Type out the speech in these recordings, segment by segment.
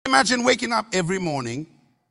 Imagine waking up every morning,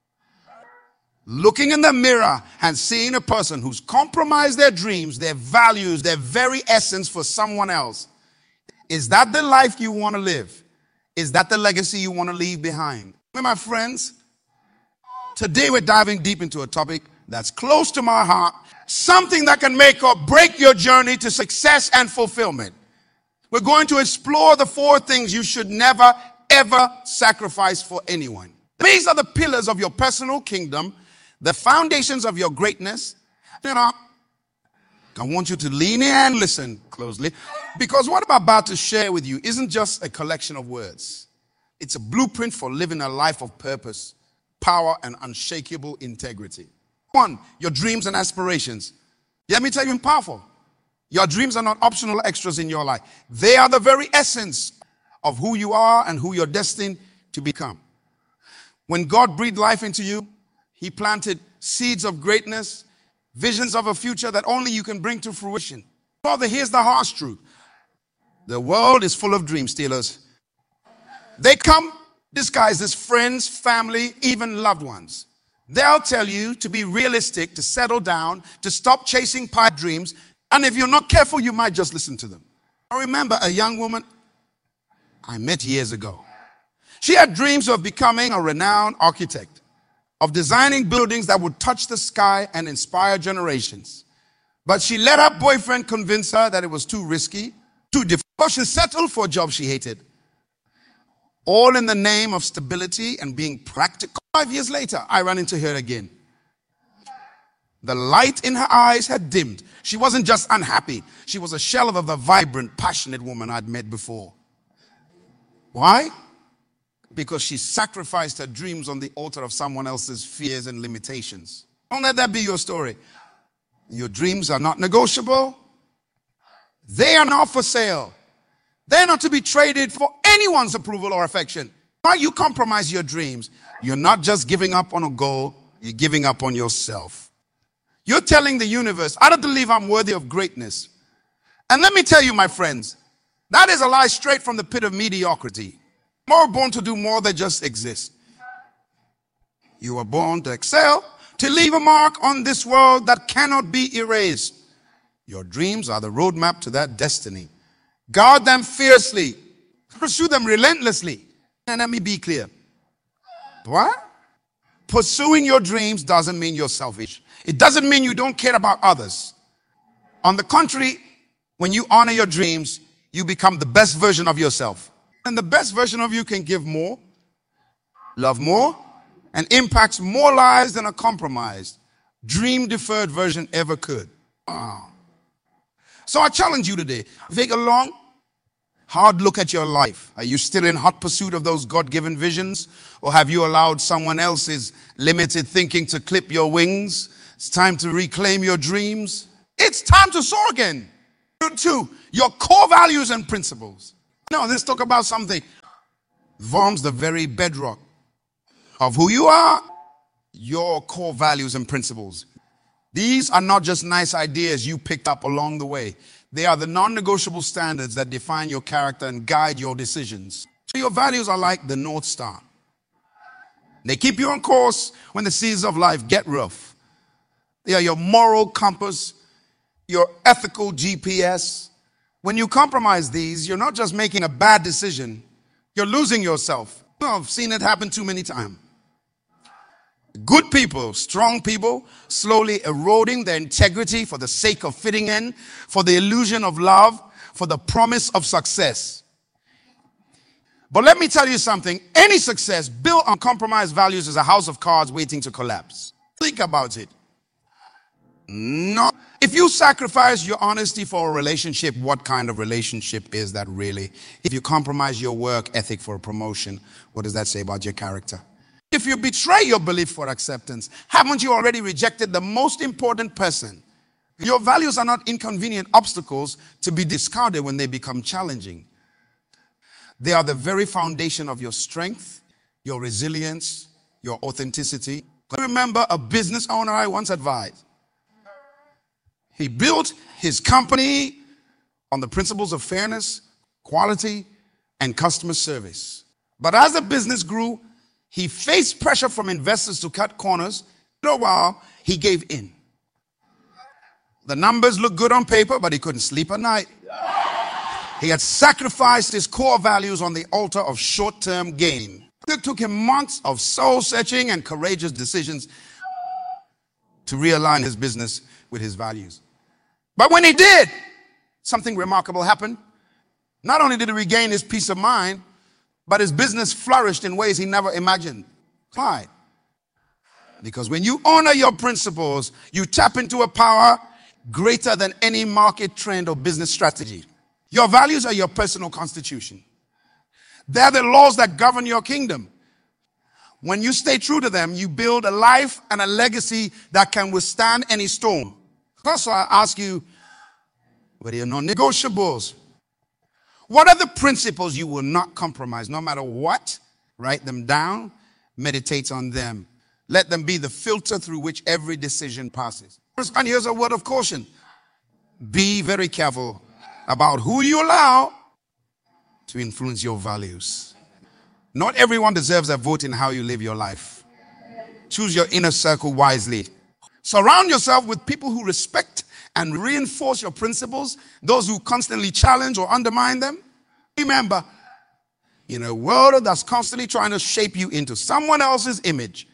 looking in the mirror and seeing a person who's compromised their dreams, their values, their very essence for someone else. Is that the life you want to live? Is that the legacy you want to leave behind? My friends, today we're diving deep into a topic that's close to my heart, something that can make or break your journey to success and fulfillment. We're going to explore the 4 things you should never, ever sacrifice for anyone. These are the pillars of your personal kingdom, the foundations of your greatness. I want you to lean in and listen closely, because what I'm about to share with you isn't just a collection of words. It's a blueprint for living a life of purpose, power, and unshakable integrity. 1, your dreams and aspirations. Let me tell you, powerful. Your dreams are not optional extras in your life. They are the very essence of who you are and who you're destined to become. When God breathed life into you, He planted seeds of greatness, visions of a future that only you can bring to fruition. Father, here's the harsh truth. The world is full of dream stealers. They come disguised as friends, family, even loved ones. They'll tell you to be realistic, to settle down, to stop chasing pipe dreams. And if you're not careful, you might just listen to them. I remember a young woman I met years ago. She had dreams of becoming a renowned architect, of designing buildings that would touch the sky and inspire generations. But she let her boyfriend convince her that it was too risky, too difficult. She settled for a job she hated. All in the name of stability and being practical. 5 years later, I ran into her again. The light in her eyes had dimmed. She wasn't just unhappy. She was a shell of the vibrant, passionate woman I'd met before. Why? Because she sacrificed her dreams on the altar of someone else's fears and limitations. Don't let that be your story. Your dreams are not negotiable. They are not for sale. They're not to be traded for anyone's approval or affection. Why you compromise your dreams? You're not just giving up on a goal, you're giving up on yourself. You're telling the universe, I don't believe I'm worthy of greatness. And let me tell you, my friends, that is a lie straight from the pit of mediocrity. More born to do more than just exist. You were born to excel, to leave a mark on this world that cannot be erased. Your dreams are the roadmap to that destiny. Guard them fiercely. Pursue them relentlessly. And let me be clear. What? Pursuing your dreams doesn't mean you're selfish. It doesn't mean you don't care about others. On the contrary, when you honor your dreams, you become the best version of yourself. And the best version of you can give more, love more, and impacts more lives than a compromised, dream-deferred version ever could. Wow. So I challenge you today. Take a long, hard look at your life. Are you still in hot pursuit of those God-given visions? Or have you allowed someone else's limited thinking to clip your wings? It's time to reclaim your dreams. It's time to soar again. 2, your core values and principles. Now, let's talk about something that forms the very bedrock of who you are, your core values and principles. These are not just nice ideas you picked up along the way. They are the non-negotiable standards that define your character and guide your decisions. So your values are like the North Star. They keep you on course when the seas of life get rough. They are your moral compass, your ethical GPS. When you compromise these, you're not just making a bad decision, you're losing yourself. I've seen it happen too many times. Good people, strong people, slowly eroding their integrity for the sake of fitting in, for the illusion of love, for the promise of success. But let me tell you something. Any success built on compromised values is a house of cards waiting to collapse. Think about it. No. If you sacrifice your honesty for a relationship, what kind of relationship is that really? If you compromise your work ethic for a promotion, what does that say about your character? If you betray your belief for acceptance, haven't you already rejected the most important person? Your values are not inconvenient obstacles to be discarded when they become challenging. They are the very foundation of your strength, your resilience, your authenticity. I remember a business owner I once advised. He built his company on the principles of fairness, quality, and customer service. But as the business grew, He faced pressure from investors to cut corners. For a while, he gave in. The numbers looked good on paper, but he couldn't sleep at night. He had sacrificed his core values on the altar of short-term gain. It took him months of soul-searching and courageous decisions to realign his business with his values. But when he did, something remarkable happened. Not only did he regain his peace of mind, but his business flourished in ways he never imagined. Why? Because when you honor your principles, you tap into a power greater than any market trend or business strategy. Your values are your personal constitution. They're the laws that govern your kingdom. When you stay true to them, you build a life and a legacy that can withstand any storm. So I ask you, what are your non-negotiables? What are the principles you will not compromise no matter what? Write them down, meditate on them. Let them be the filter through which every decision passes. And here's a word of caution. Be very careful about who you allow to influence your values. Not everyone deserves a vote in how you live your life. Choose your inner circle wisely. Surround yourself with people who respect and reinforce your principles, those who constantly challenge or undermine them. Remember, in a world that's constantly trying to shape you into someone else's image,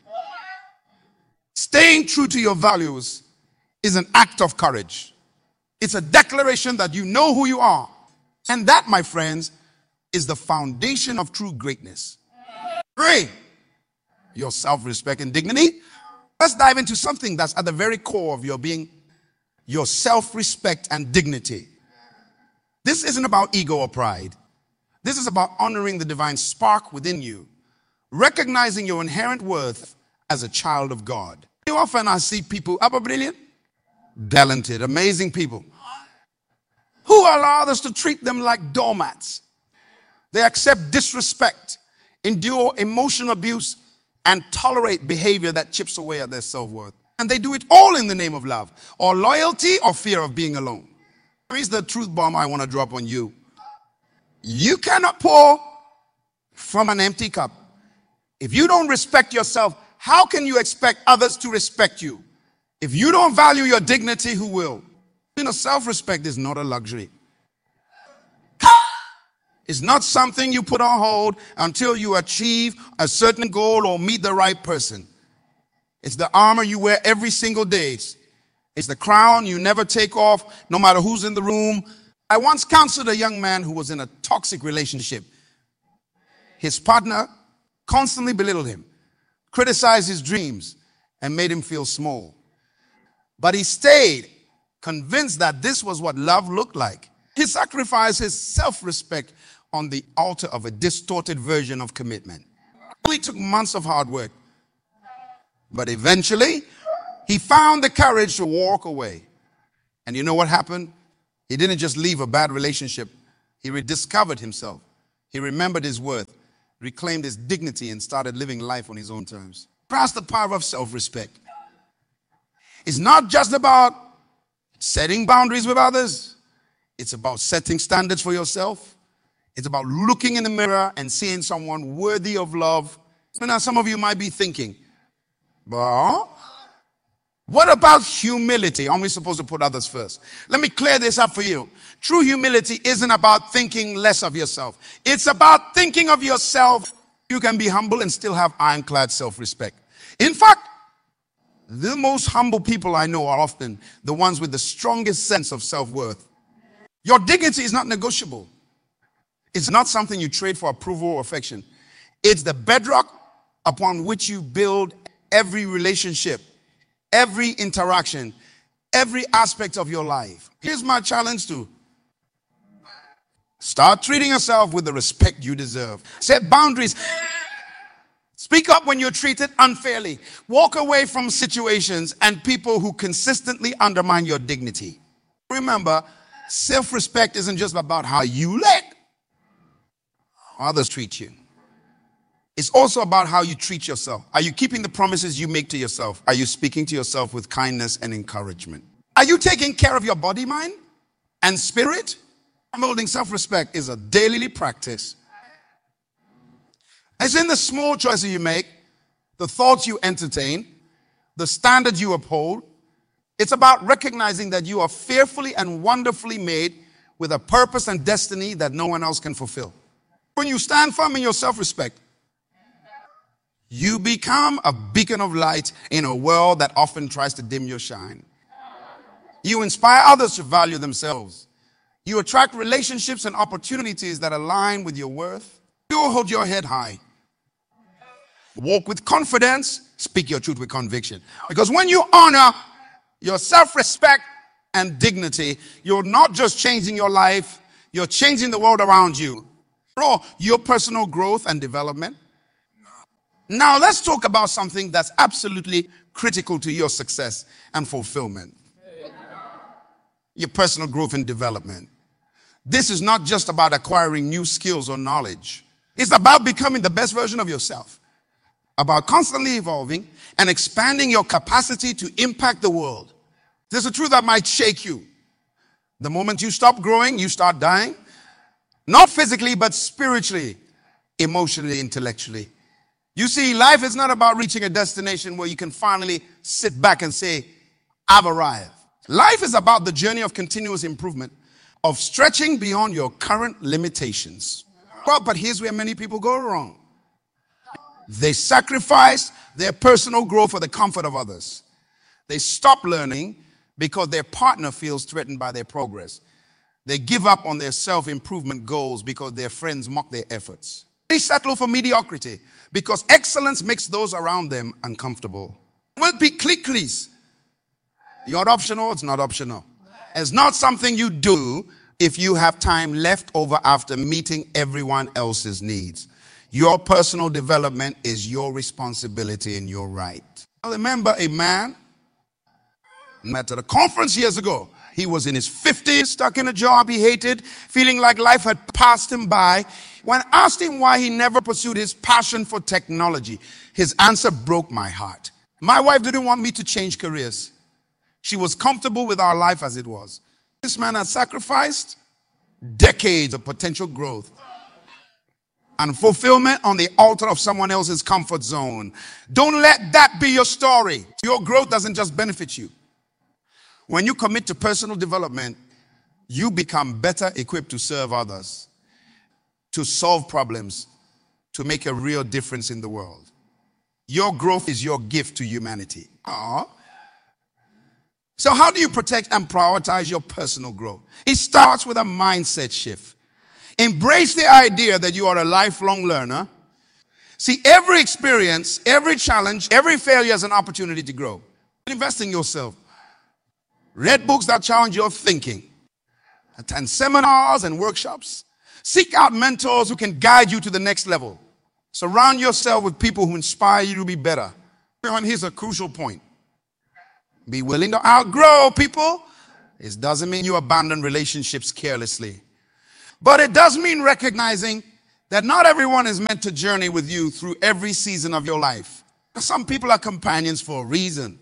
staying true to your values is an act of courage. It's a declaration that you know who you are. And that, my friends, is the foundation of true greatness. 3, your self-respect and dignity. Let's dive into something that's at the very core of your being, your self-respect and dignity. This isn't about ego or pride. This is about honoring the divine spark within you, recognizing your inherent worth as a child of God. Too often I see people, brilliant, talented, amazing people, who allow others to treat them like doormats. They accept disrespect, endure emotional abuse, and tolerate behavior that chips away at their self-worth. And they do it all in the name of love, or loyalty, or fear of being alone. Here's the truth bomb I want to drop on you. You cannot pour from an empty cup. If you don't respect yourself, how can you expect others to respect you? If you don't value your dignity, who will? Self-respect is not a luxury. It's not something you put on hold until you achieve a certain goal or meet the right person. It's the armor you wear every single day. It's the crown you never take off, no matter who's in the room. I once counseled a young man who was in a toxic relationship. His partner constantly belittled him, criticized his dreams, and made him feel small. But he stayed, convinced that this was what love looked like. He sacrificed his self-respect on the altar of a distorted version of commitment. It took months of hard work. But eventually, he found the courage to walk away. And you know what happened? He didn't just leave a bad relationship. He rediscovered himself. He remembered his worth, reclaimed his dignity, and started living life on his own terms. Trust the power of self-respect. It's not just about setting boundaries with others. It's about setting standards for yourself. It's about looking in the mirror and seeing someone worthy of love. So now some of you might be thinking, but what about humility? Aren't we supposed to put others first? Let me clear this up for you. True humility isn't about thinking less of yourself. It's about thinking of yourself. You can be humble and still have ironclad self-respect. In fact, the most humble people I know are often the ones with the strongest sense of self-worth. Your dignity is not negotiable. It's not something you trade for approval or affection. It's the bedrock upon which you build every relationship, every interaction, every aspect of your life. Here's my challenge to start treating yourself with the respect you deserve. Set boundaries. Speak up when you're treated unfairly. Walk away from situations and people who consistently undermine your dignity. Remember, self-respect isn't just about how you let others treat you. It's also about how you treat yourself. Are you keeping the promises you make to yourself? Are you speaking to yourself with kindness and encouragement? Are you taking care of your body, mind, and spirit? Building self-respect is a daily practice. It's in the small choices you make, the thoughts you entertain, the standards you uphold. It's about recognizing that you are fearfully and wonderfully made with a purpose and destiny that no one else can fulfill. When you stand firm in your self-respect, you become a beacon of light in a world that often tries to dim your shine. You inspire others to value themselves. You attract relationships and opportunities that align with your worth. You hold your head high. Walk with confidence. Speak your truth with conviction. Because when you honor your self-respect and dignity, you're not just changing your life, you're changing the world around you. Your personal growth and development. Now let's talk about something that's absolutely critical to your success and fulfillment. Your personal growth and development. This is not just about acquiring new skills or knowledge. It's about becoming the best version of yourself. About constantly evolving and expanding your capacity to impact the world. There's a truth that might shake you. The moment you stop growing, you start dying. Not physically, but spiritually, emotionally, intellectually. You see, life is not about reaching a destination where you can finally sit back and say, I've arrived. Life is about the journey of continuous improvement, of stretching beyond your current limitations. Well, but here's where many people go wrong. They sacrifice their personal growth for the comfort of others. They stop learning because their partner feels threatened by their progress. They give up on their self-improvement goals because their friends mock their efforts. They settle for mediocrity because excellence makes those around them uncomfortable. Will be cliques. You're optional, it's not optional. It's not something you do if you have time left over after meeting everyone else's needs. Your personal development is your responsibility and your right. I remember a man met at a conference years ago. He was in his 50s, stuck in a job he hated, feeling like life had passed him by. When I asked him why he never pursued his passion for technology, his answer broke my heart. My wife didn't want me to change careers. She was comfortable with our life as it was. This man had sacrificed decades of potential growth and fulfillment on the altar of someone else's comfort zone. Don't let that be your story. Your growth doesn't just benefit you. When you commit to personal development, you become better equipped to serve others, to solve problems, to make a real difference in the world. Your growth is your gift to humanity. Aww. So how do you protect and prioritize your personal growth? It starts with a mindset shift. Embrace the idea that you are a lifelong learner. See, every experience, every challenge, every failure is an opportunity to grow. Invest in yourself. Read books that challenge your thinking. Attend seminars and workshops. Seek out mentors who can guide you to the next level. Surround yourself with people who inspire you to be better. And here's a crucial point. Be willing to outgrow people. It doesn't mean you abandon relationships carelessly. But it does mean recognizing that not everyone is meant to journey with you through every season of your life. Some people are companions for a reason.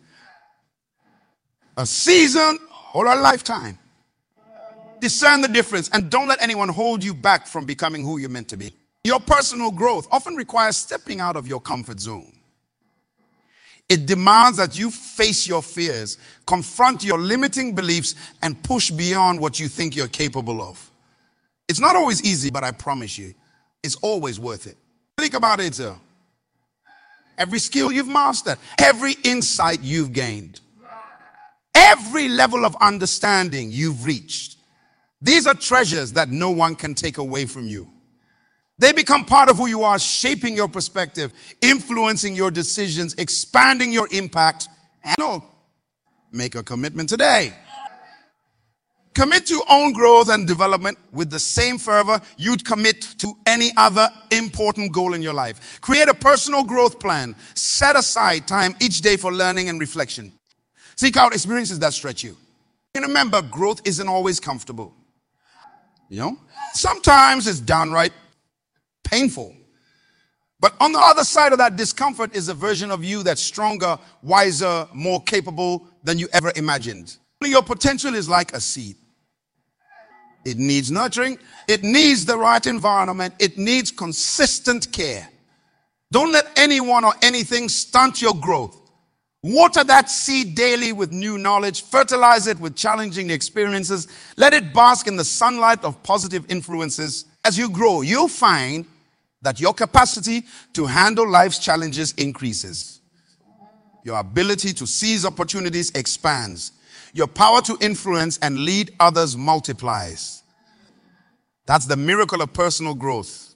A season or a lifetime. Discern the difference and don't let anyone hold you back from becoming who you're meant to be. Your personal growth often requires stepping out of your comfort zone. It demands that you face your fears, confront your limiting beliefs, and push beyond what you think you're capable of. It's not always easy, but I promise you, it's always worth it. Think about it, sir. Every skill you've mastered, every insight you've gained, every level of understanding you've reached. These are treasures that no one can take away from you. They become part of who you are, shaping your perspective, influencing your decisions, expanding your impact. And make a commitment today. Commit to own growth and development with the same fervor you'd commit to any other important goal in your life. Create a personal growth plan. Set aside time each day for learning and reflection. Seek out experiences that stretch you. And remember, growth isn't always comfortable. Sometimes it's downright painful. But on the other side of that discomfort is a version of you that's stronger, wiser, more capable than you ever imagined. Your potential is like a seed. It needs nurturing. It needs the right environment. It needs consistent care. Don't let anyone or anything stunt your growth. Water that seed daily with new knowledge. Fertilize it with challenging experiences. Let it bask in the sunlight of positive influences. As you grow, you'll find that your capacity to handle life's challenges increases. Your ability to seize opportunities expands. Your power to influence and lead others multiplies. That's the miracle of personal growth.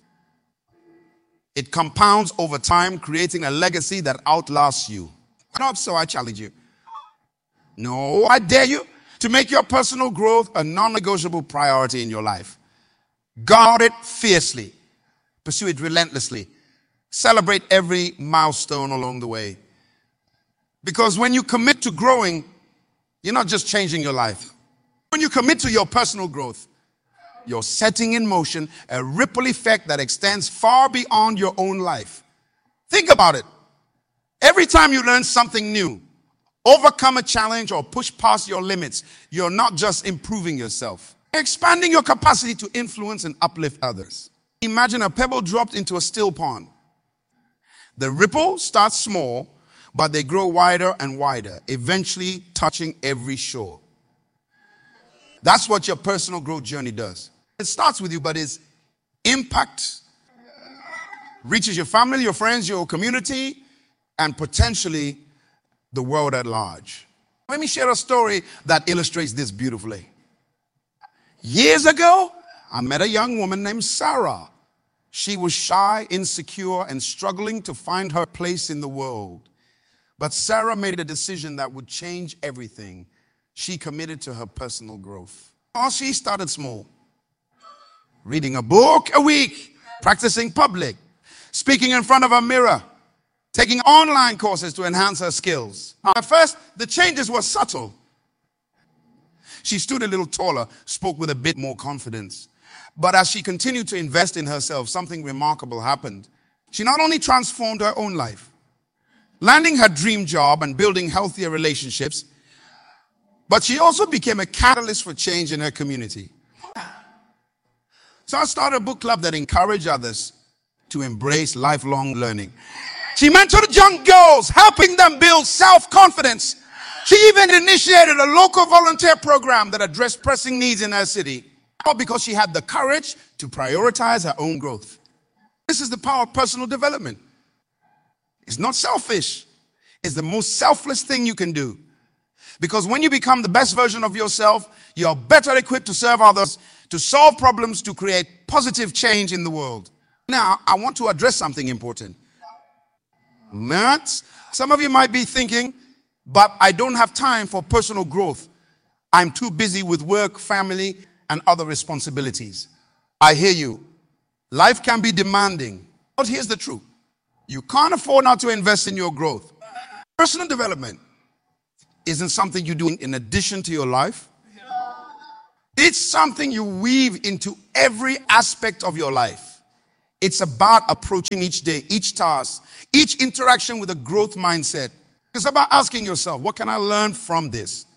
It compounds over time, creating a legacy that outlasts you. So I challenge you. No, I dare you to make your personal growth a non-negotiable priority in your life. Guard it fiercely. Pursue it relentlessly. Celebrate every milestone along the way. Because when you commit to growing, you're not just changing your life. When you commit to your personal growth, you're setting in motion a ripple effect that extends far beyond your own life. Think about it. Every time you learn something new, overcome a challenge or push past your limits, you're not just improving yourself. You're expanding your capacity to influence and uplift others. Imagine a pebble dropped into a still pond. The ripple starts small, but they grow wider and wider, eventually touching every shore. That's what your personal growth journey does. It starts with you, but its impact reaches your family, your friends, your community, and potentially the world at large. Let me share a story that illustrates this beautifully. Years ago, I met a young woman named Sarah. She was shy, insecure, and struggling to find her place in the world. But Sarah made a decision that would change everything. She committed to her personal growth. She started small. Reading a book a week, practicing public, speaking in front of a mirror, taking online courses to enhance her skills. At first, the changes were subtle. She stood a little taller, spoke with a bit more confidence. But as she continued to invest in herself, something remarkable happened. She not only transformed her own life, landing her dream job and building healthier relationships, but she also became a catalyst for change in her community. So I started a book club that encouraged others to embrace lifelong learning. She mentored young girls, helping them build self-confidence. She even initiated a local volunteer program that addressed pressing needs in her city, all because she had the courage to prioritize her own growth. This is the power of personal development. It's not selfish. It's the most selfless thing you can do. Because when you become the best version of yourself, you're better equipped to serve others, to solve problems, to create positive change in the world. Now, I want to address something important. Some of you might be thinking, but I don't have time for personal growth. I'm too busy with work, family, and other responsibilities. I hear you. Life can be demanding. But here's the truth. You can't afford not to invest in your growth. Personal development isn't something you do in addition to your life. It's something you weave into every aspect of your life. It's about approaching each day, each task, each interaction with a growth mindset. It's about asking yourself, what can I learn from this?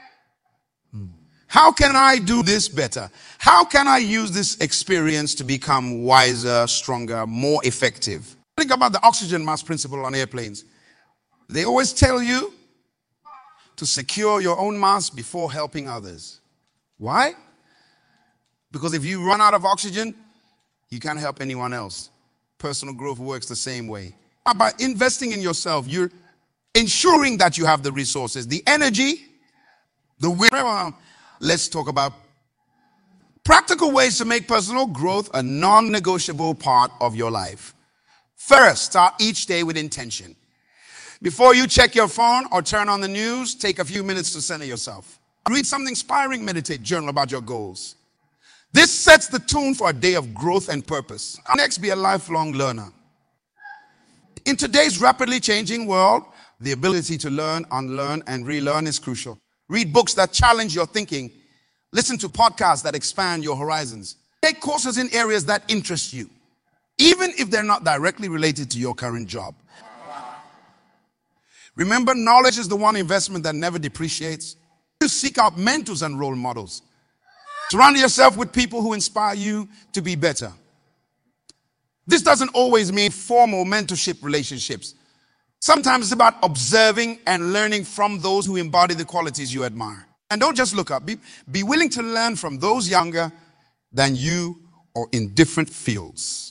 How can I do this better? How can I use this experience to become wiser, stronger, more effective? Think about the oxygen mask principle on airplanes. They always tell you to secure your own mask before helping others. Why? Because if you run out of oxygen, you can't help anyone else. Personal growth works the same way. By investing in yourself, you're ensuring that you have the resources, the energy, the will. Let's talk about practical ways to make personal growth a non-negotiable part of your life. First, start each day with intention. Before you check your phone or turn on the news, take a few minutes to center yourself. Read something inspiring, meditate, journal about your goals. This sets the tone for a day of growth and purpose. Next, be a lifelong learner. In today's rapidly changing world, the ability to learn, unlearn, and relearn is crucial. Read books that challenge your thinking. Listen to podcasts that expand your horizons. Take courses in areas that interest you, even if they're not directly related to your current job. Remember, knowledge is the one investment that never depreciates. You seek out mentors and role models. Surround yourself with people who inspire you to be better. This doesn't always mean formal mentorship relationships. Sometimes it's about observing and learning from those who embody the qualities you admire. And don't just look up. Be willing to learn from those younger than you or in different fields.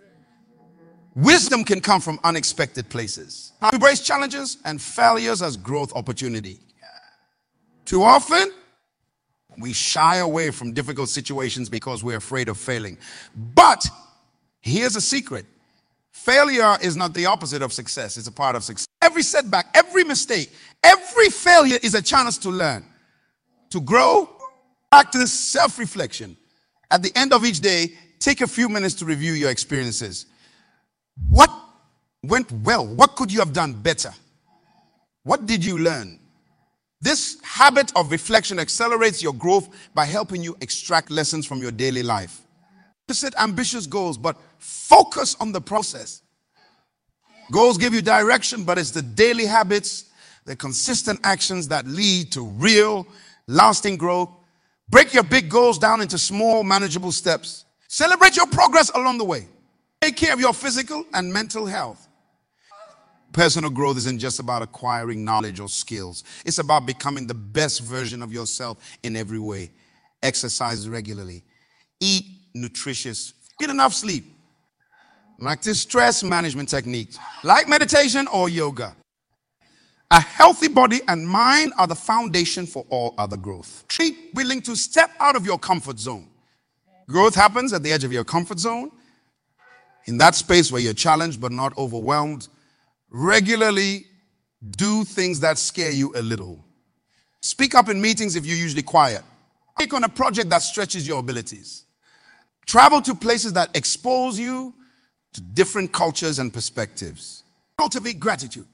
Wisdom can come from unexpected places. Embrace challenges and failures as growth opportunity. Too often, we shy away from difficult situations because we're afraid of failing. But here's a secret. Failure is not the opposite of success. It's a part of success. Every setback, every mistake, every failure is a chance to learn, to grow. Practice self-reflection. At the end of each day, take a few minutes to review your experiences. What went well? What could you have done better? What did you learn? This habit of reflection accelerates your growth by helping you extract lessons from your daily life. Set ambitious goals, but focus on the process. Goals give you direction, but it's the daily habits, the consistent actions that lead to real, lasting growth. Break your big goals down into small, manageable steps. Celebrate your progress along the way. Take care of your physical and mental health. Personal growth isn't just about acquiring knowledge or skills. It's about becoming the best version of yourself in every way. Exercise regularly. Eat nutritious. Get enough sleep. Practice stress management techniques like meditation or yoga. A healthy body and mind are the foundation for all other growth. Be willing to step out of your comfort zone. Growth happens at the edge of your comfort zone. In that space where you're challenged but not overwhelmed. Regularly do things that scare you a little. Speak up in meetings if you're usually quiet. Take on a project that stretches your abilities. Travel to places that expose you to different cultures and perspectives. Cultivate gratitude.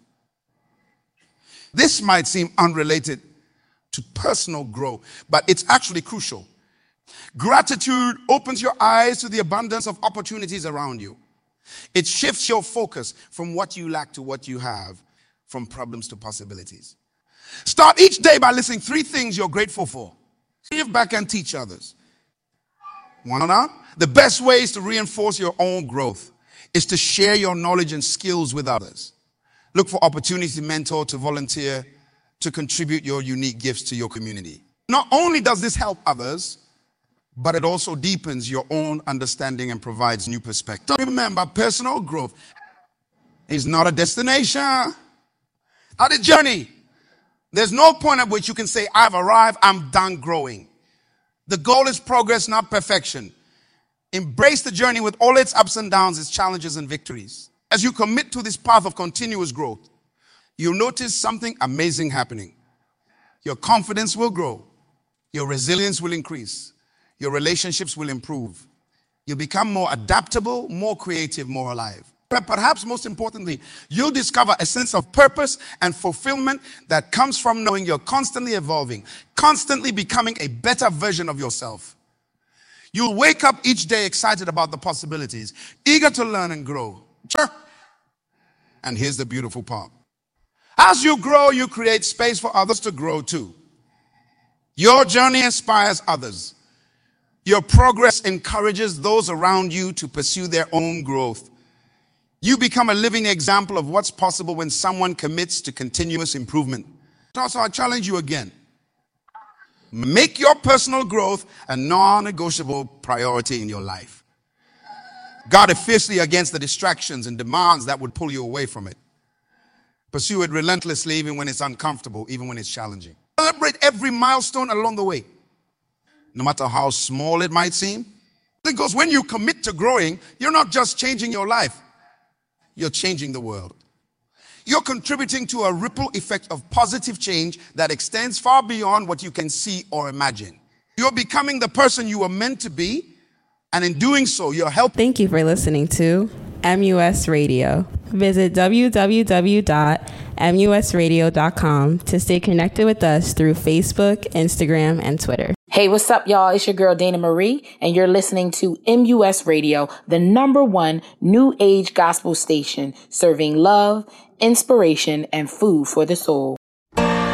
This might seem unrelated to personal growth, but it's actually crucial. Gratitude opens your eyes to the abundance of opportunities around you. It shifts your focus from what you lack to what you have, from problems to possibilities. Start each day by listing 3 things you're grateful for. Give back and teach others. One on one. The best ways to reinforce your own growth is to share your knowledge and skills with others. Look for opportunities to mentor, to volunteer, to contribute your unique gifts to your community. Not only does this help others, but it also deepens your own understanding and provides new perspective. Remember, personal growth is not a destination, not a journey. There's no point at which you can say, I've arrived, I'm done growing. The goal is progress, not perfection. Embrace the journey with all its ups and downs, its challenges and victories. As you commit to this path of continuous growth, you'll notice something amazing happening. Your confidence will grow. Your resilience will increase. Your relationships will improve. You'll become more adaptable, more creative, more alive. But perhaps most importantly, you'll discover a sense of purpose and fulfillment that comes from knowing you're constantly evolving, constantly becoming a better version of yourself. You'll wake up each day excited about the possibilities, eager to learn and grow. And here's the beautiful part. As you grow, you create space for others to grow too. Your journey inspires others. Your progress encourages those around you to pursue their own growth. You become a living example of what's possible when someone commits to continuous improvement. So I challenge you again. Make your personal growth a non-negotiable priority in your life. Guard fiercely against the distractions and demands that would pull you away from it. Pursue it relentlessly even when it's uncomfortable, even when it's challenging. Celebrate every milestone along the way, no matter how small it might seem. Because when you commit to growing, you're not just changing your life, you're changing the world. You're contributing to a ripple effect of positive change that extends far beyond what you can see or imagine. You're becoming the person you were meant to be, and in doing so, you're helping. Thank you for listening to MUS Radio. Visit www.musradio.com to stay connected with us through Facebook, Instagram, and Twitter. Hey, what's up, y'all? It's your girl, Dana Marie, and you're listening to MUS Radio, the #1 new age gospel station, serving love, inspiration, and food for the soul.